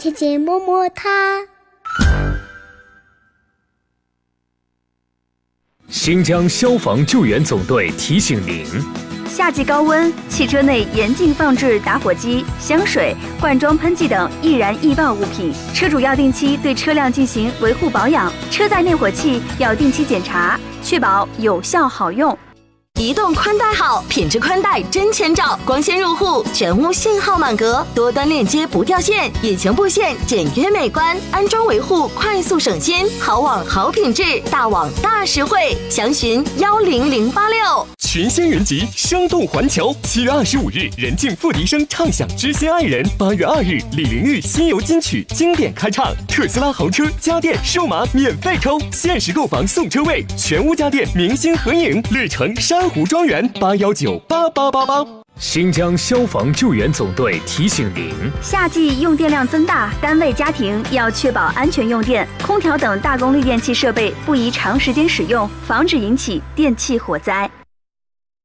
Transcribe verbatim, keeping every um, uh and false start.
姐姐么么哒。 新疆消防救援总队提醒您： 夏季高温，汽车内严禁放置打火机、香水、罐装喷剂等易燃易爆物品。车主要定期对车辆进行维护保养，车载灭火器要定期检查，确保有效好用。 移动宽带好，品质宽带真千兆，光纤入户，全屋信号满格，多端链接不掉线，隐形布线简约美观，安装维护快速省心，好网好品质，大网大实惠，详询幺零零八六。 群仙云集，生动环球。七月二十五日，任静、付笛声唱响《知心爱人》；八月二日，李玲玉新游金曲经典开唱。特斯拉豪车、家电、数码免费抽，限时购房送车位，全屋家电明星合影，绿城珊瑚庄园八幺九八八八八。 新疆消防救援总队提醒您： 夏季用电量增大，单位家庭要确保安全用电，空调等大功率电器设备不宜长时间使用，防止引起电器火灾。